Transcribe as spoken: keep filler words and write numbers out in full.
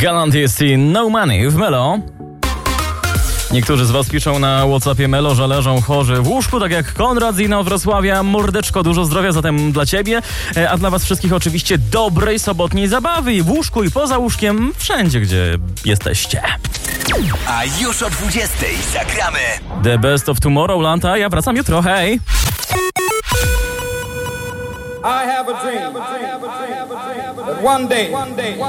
Galant jest i No Money w Melo. Niektórzy z was piszą na WhatsAppie Melo, że leżą chorzy w łóżku, tak jak Konrad z Inowrocławia. Mordeczko, dużo zdrowia zatem dla ciebie, a dla was wszystkich oczywiście dobrej sobotniej zabawy i w łóżku, i poza łóżkiem, wszędzie, gdzie jesteście. A już o dwudziestej zagramy The Best of Tomorrowland, a ja wracam jutro, hej! I have a dream that one day